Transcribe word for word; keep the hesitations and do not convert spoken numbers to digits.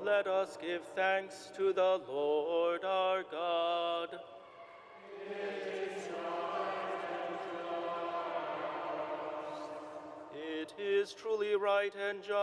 Let us give thanks to the Lord our God. It is truly right and just.